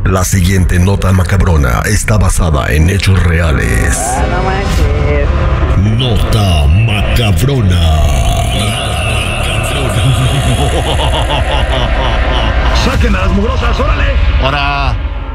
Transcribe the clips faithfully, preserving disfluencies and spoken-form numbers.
La siguiente nota macabrona está basada en hechos reales. Ah, no manches. Nota macabrona. ¡Saquen a las mugrosas, órale! Ahora.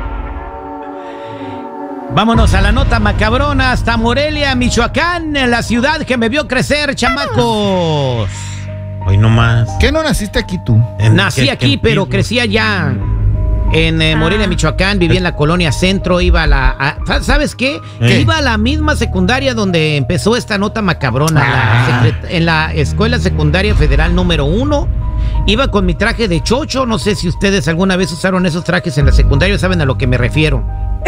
Vámonos a la nota macabrona hasta Morelia, Michoacán, la ciudad que me vio crecer, chamacos. Hoy no más. ¿Qué no naciste aquí tú? En- Nací que- aquí, que- pero crecí allá en eh, Morelia, Ah. Michoacán. Vivía en la colonia Centro, iba a la... a- ¿Sabes qué? ¿Qué? Iba a la misma secundaria donde empezó esta nota macabrona, Ah. la secret- en la Escuela Secundaria Federal número uno. Iba con mi traje de chocho. No sé si ustedes alguna vez usaron esos trajes en la secundaria, saben a lo que me refiero.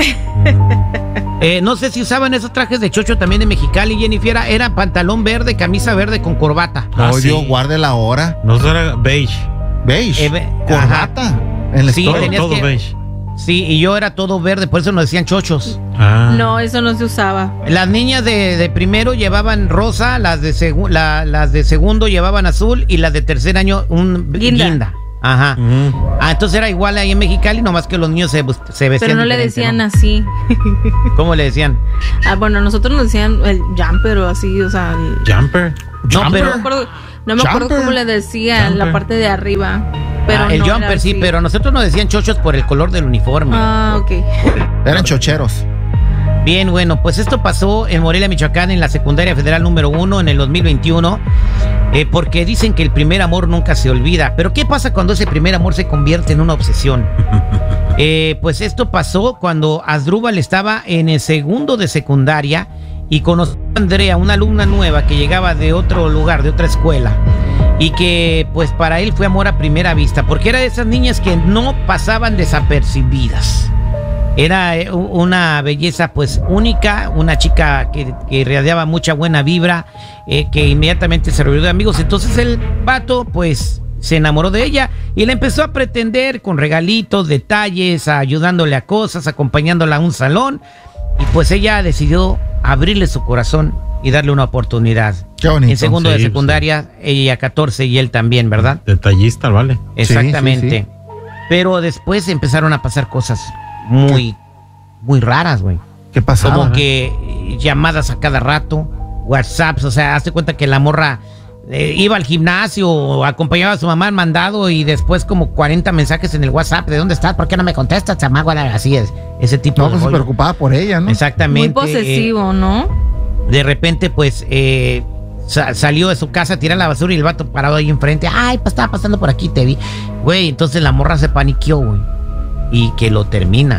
Eh, no sé si usaban esos trajes de chocho también en Mexicali, Jennifer. Era pantalón verde, camisa verde con corbata. Ah, Oye, sí. Dios, guarde la hora. Nosotros era beige. Beige. Eh, ve- Corbata. En la Sí, escuela. Todo, tenías todo que- beige. Sí, y yo era todo verde, por eso nos decían chochos. Ah. No, eso no se usaba. Las niñas de, de primero llevaban rosa, las de, segu- la- las de segundo llevaban azul y las de tercer año un Guinda. guinda. Ajá. Mm. Ah, entonces era igual ahí en Mexicali, nomás que los niños se, bus- se vestían Pero no le diferente, decían ¿no? así. ¿Cómo le decían? Ah, bueno, nosotros nos decían el jumper o así, o sea. el- Jumper. No, no me pero... acuerdo, no me acuerdo Jumper. cómo le decían Jumper. la parte de arriba. Pero Ah, el no era jumper sí, así. pero nosotros nos decían chochos por el color del uniforme. Ah, ok. Eran chocheros. Bien, bueno, pues esto pasó en Morelia, Michoacán, en la secundaria federal número uno en el dos mil veintiuno, eh, porque dicen que el primer amor nunca se olvida. Pero ¿qué pasa cuando ese primer amor se convierte en una obsesión? Eh, pues esto pasó cuando Asdrúbal estaba en el segundo de secundaria y conoció a Andrea, una alumna nueva que llegaba de otro lugar, de otra escuela. Y que pues para él fue amor a primera vista, porque era de esas niñas que no pasaban desapercibidas. Era eh, u- una belleza pues única, una chica que, que irradiaba mucha buena vibra, eh, que inmediatamente se rodeó de amigos. Entonces el vato pues se enamoró de ella y le empezó a pretender con regalitos, detalles, ayudándole a cosas, acompañándola a un salón. Y pues ella decidió abrirle su corazón y darle una oportunidad. Qué bonito. En segundo Sí, de secundaria, ella catorce y él también, ¿verdad? Detallista, vale. Exactamente. sí, sí. Pero después empezaron a pasar cosas muy, muy raras, güey. ¿Qué pasaba? Como que eh, llamadas a cada rato, WhatsApps, o sea, hazte cuenta que la morra eh, iba al gimnasio o acompañaba a su mamá al mandado y después como cuarenta mensajes en el WhatsApp. ¿De dónde estás? ¿Por qué no me contestas, chamaco? Así es, ese tipo No, de pues se rollo. preocupaba por ella, ¿no? Exactamente. Muy posesivo, ¿no? eh, de repente, pues, eh, sa- salió de su casa a tirar la basura y el vato parado ahí enfrente. Ay, pues estaba pasando por aquí, te vi. Güey, entonces la morra se paniqueó, güey. Y que lo termina.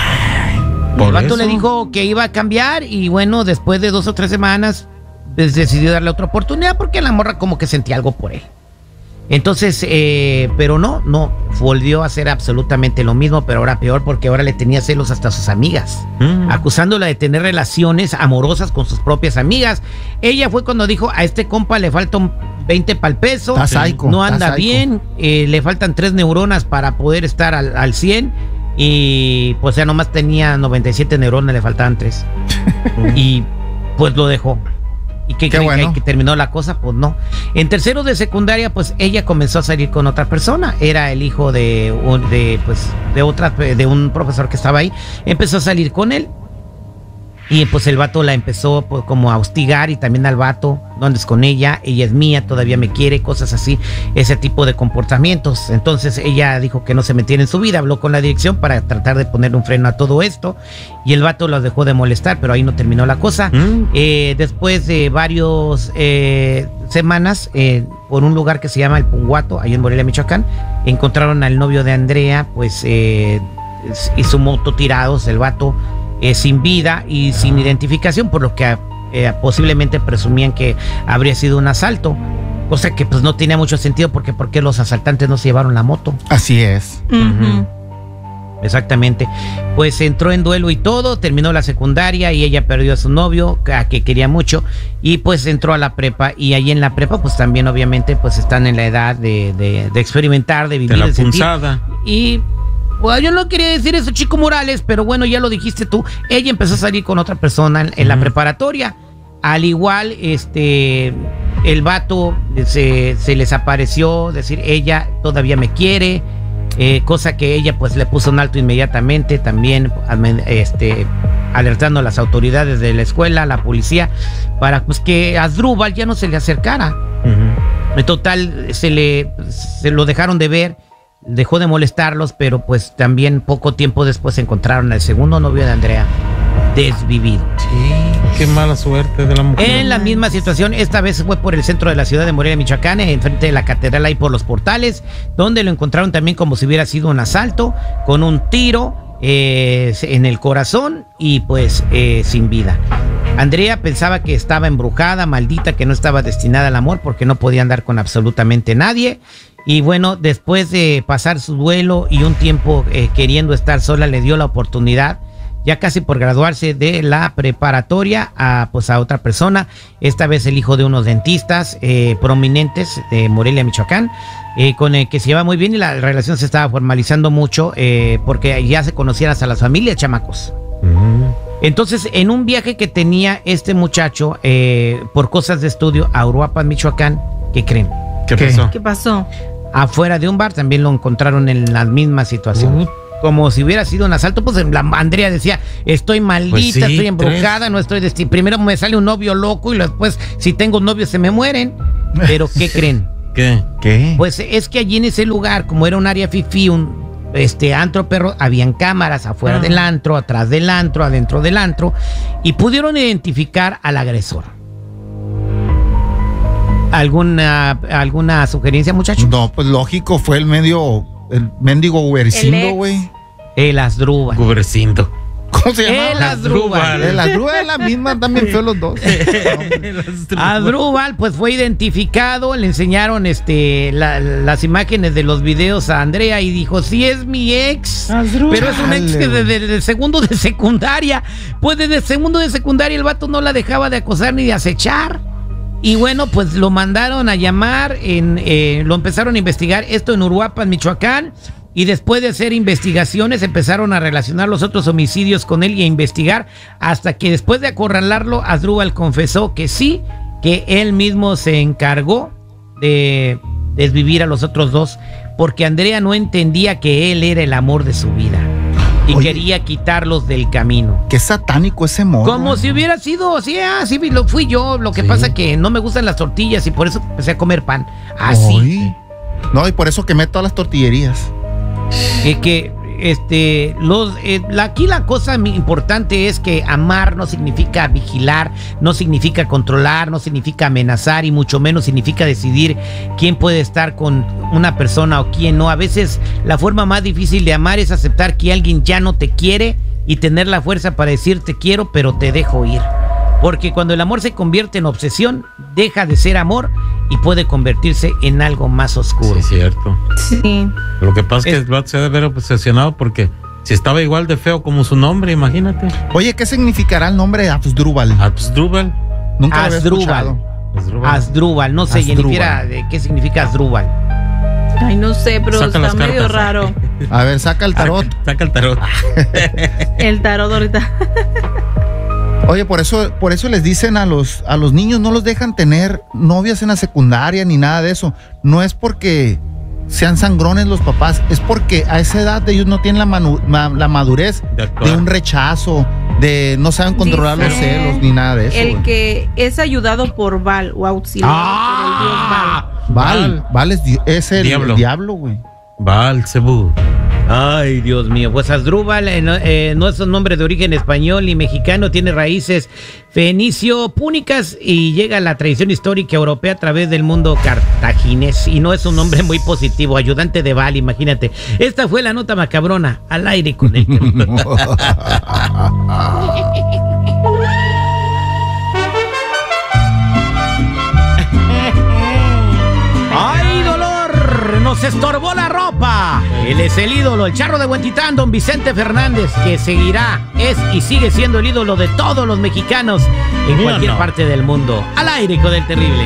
Y el Por vato eso. le dijo que iba a cambiar y bueno, después de dos o tres semanas, pues, decidió darle otra oportunidad porque la morra como que sentía algo por él. Entonces, eh, pero no, no, volvió a hacer absolutamente lo mismo, pero ahora peor porque ahora le tenía celos hasta a sus amigas, Mm. acusándola de tener relaciones amorosas con sus propias amigas. Ella fue cuando dijo, a este compa le falta un veinte pa'l peso, Está psycho, no está anda psycho. bien, eh, le faltan tres neuronas para poder estar al, al cien y pues ya nomás tenía noventa y siete neuronas, le faltaban tres. Y pues lo dejó. ¿Y qué, Qué creen bueno. que, que terminó la cosa? Pues no. En tercero de secundaria, pues ella comenzó a salir con otra persona. Era el hijo de un, de, pues, de otra, de un profesor que estaba ahí. Empezó a salir con él. Y pues el vato la empezó pues, como a hostigar y también al vato, no andes con ella, ella es mía, todavía me quiere, cosas así, ese tipo de comportamientos. Entonces ella dijo que no se metiera en su vida, habló con la dirección para tratar de poner un freno a todo esto y el vato los dejó de molestar, pero ahí no terminó la cosa. Mm. Eh, después de varios eh, semanas, eh, por un lugar que se llama El Punguato, ahí en Morelia, Michoacán, encontraron al novio de Andrea, pues eh, y su moto tirados, el vato eh, sin vida y sin identificación, por lo que eh, posiblemente presumían que habría sido un asalto, cosa que pues no tenía mucho sentido porque ¿por qué los asaltantes no se llevaron la moto? Así es. Ujú. Exactamente. Pues entró en duelo y todo, terminó la secundaria y ella perdió a su novio, a que quería mucho, y pues entró a la prepa, y ahí en la prepa pues también obviamente pues están en la edad de, de, de experimentar, de vivir, De la de sentir. punzada. Y bueno, yo no quería decir eso, Chico Morales, pero bueno, ya lo dijiste tú, ella empezó a salir con otra persona en, en la preparatoria. Al igual, este, el vato se, se les apareció, decir, ella todavía me quiere, eh, cosa que ella pues le puso un alto inmediatamente, también este, alertando a las autoridades de la escuela, a la policía, para pues que Asdrúbal ya no se le acercara. Uh-huh. En total se le se lo dejaron de ver, dejó de molestarlos, pero pues también poco tiempo después encontraron al segundo novio de Andrea desvivido. Sí, qué mala suerte de la mujer. En la misma situación, esta vez fue por el centro de la ciudad de Morelia, Michoacán, enfrente de la catedral, ahí por los portales, donde lo encontraron también como si hubiera sido un asalto, con un tiro eh, en el corazón y pues eh, sin vida. Andrea pensaba que estaba embrujada, maldita, que no estaba destinada al amor porque no podía andar con absolutamente nadie. Y bueno, después de pasar su duelo y un tiempo eh, queriendo estar sola, le dio la oportunidad, ya casi por graduarse de la preparatoria, a, pues a otra persona, esta vez el hijo de unos dentistas eh, prominentes de Morelia, Michoacán, eh, con el que se lleva muy bien y la relación se estaba formalizando mucho eh, porque ya se conocían hasta las familias, chamacos. Uh-huh. Entonces, en un viaje que tenía este muchacho eh, por cosas de estudio a Uruapan, Michoacán, ¿qué creen? ¿Qué, ¿Qué pasó? ¿Qué pasó? Afuera de un bar también lo encontraron en la misma situación. Uh-huh. Como si hubiera sido un asalto, pues la Andrea decía, estoy maldita, pues sí, estoy embrujada, tres. no estoy destinada. Primero me sale un novio loco y después, si tengo un novio, se me mueren. Pero, ¿qué creen? ¿Qué? ¿Qué? Pues es que allí en ese lugar, como era un área fifí, un este antro perro, habían cámaras afuera ah. del antro, atrás del antro, adentro del antro, y pudieron identificar al agresor. ¿Alguna, alguna sugerencia, muchachos? No, pues lógico, fue el medio... El mendigo Gubercindo, güey. El Asdrúbal. Gubercindo. ¿Cómo se llama? El Asdrúbal. El Asdrúbal es la misma, también feos los dos. Asdrúbal, pues fue identificado, le enseñaron este la, las imágenes de los videos a Andrea y dijo, sí es mi ex, Asdrúbal. Pero es un ex que desde de, de segundo de secundaria. Pues desde segundo de secundaria el vato no la dejaba de acosar ni de acechar. Y bueno, pues lo mandaron a llamar, en, eh, lo empezaron a investigar, esto en Uruapan, Michoacán, y después de hacer investigaciones empezaron a relacionar los otros homicidios con él y a investigar, hasta que después de acorralarlo, Asdrúbal confesó que sí, que él mismo se encargó de desvivir a los otros dos, porque Andrea no entendía que él era el amor de su vida. Y Oye, quería quitarlos del camino. Qué satánico ese morro. Como si hubiera sido, sí, ah, sí, lo fui yo. Lo que sí. pasa que no me gustan las tortillas y por eso empecé a comer pan. Así. Oye. No, y por eso quemé todas las tortillerías. Es que, este, los, eh, la, aquí la cosa importante es que amar no significa vigilar, no significa controlar, no significa amenazar y mucho menos significa decidir quién puede estar con una persona o quién no. A veces la forma más difícil de amar es aceptar que alguien ya no te quiere y tener la fuerza para decir te quiero pero te dejo ir. Porque cuando el amor se convierte en obsesión, deja de ser amor y puede convertirse en algo más oscuro. Sí, cierto. Sí. Lo que pasa es que el vato se debe haber obsesionado porque si estaba igual de feo como su nombre, imagínate. Oye, ¿qué significará el nombre Asdrúbal? Asdrúbal. Nunca lo había Asdrúbal. escuchado. Asdrúbal. No sé, Jennifer, ¿qué significa Asdrúbal? Ay, no sé, pero saca está medio cartas. raro. A ver, saca el tarot. Saca, saca el tarot. El tarot ahorita. Oye, por eso, por eso les dicen a los, a los niños, no los dejan tener novias en la secundaria ni nada de eso. No es porque sean sangrones los papás, es porque a esa edad ellos no tienen la, manu, ma, la madurez de, de un rechazo, de no saben controlar Dice los celos ni nada de eso. El güey. que es ayudado por Val o auxiliado ¡Ah! por el dios Val. Val, Val es, es el diablo, el diablo, güey. Val, Cebú. Ay, Dios mío, pues Asdrúbal eh, no, eh, no es un nombre de origen español ni mexicano, tiene raíces fenicio-púnicas y llega a la tradición histórica europea a través del mundo cartaginés y no es un nombre muy positivo, ayudante de Val, imagínate. Esta fue la nota macabrona, al aire con el ¡Ay, dolor! Nos estorbó la ropa. Él es el ídolo, el charro de Huentitán, don Vicente Fernández, que seguirá, es y sigue siendo el ídolo de todos los mexicanos en cualquier parte del mundo. Al aire con el terrible.